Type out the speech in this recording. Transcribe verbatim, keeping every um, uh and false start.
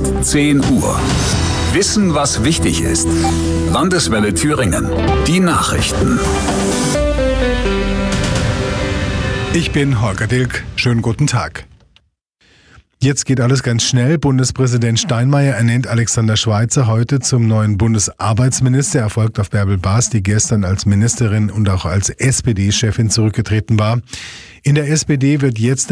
zehn Uhr. Wissen, was wichtig ist. Landeswelle Thüringen. Die Nachrichten. Ich bin Holger Dilk. Schönen guten Tag. Jetzt geht alles ganz schnell. Bundespräsident Steinmeier ernennt Alexander Schweitzer heute zum neuen Bundesarbeitsminister. Er folgt auf Bärbel Baas, die gestern als Ministerin und auch als S P D-Chefin zurückgetreten war. In der S P D wird jetzt